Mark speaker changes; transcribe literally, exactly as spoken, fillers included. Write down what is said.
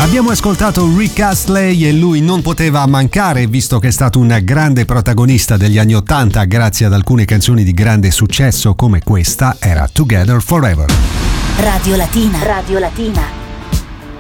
Speaker 1: Abbiamo ascoltato Rick Astley e lui non poteva mancare, visto che è stato un grande protagonista degli anni ottanta grazie ad alcune canzoni di grande successo come questa, era Together Forever.
Speaker 2: Radio Latina. Radio Latina.